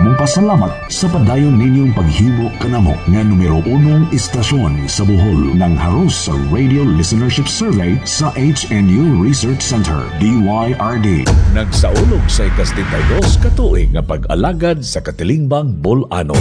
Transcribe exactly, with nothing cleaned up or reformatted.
among pasalamat sa padayon ninyong paghimo kanamo nga numero unong istasyon sa Bohol ng haros sa Radio Listenership Survey sa H N U Research Center, D Y R D. Nagsaulog sa ikastintaydos katuig nga pag-alagad sa Katilingbang Bolano.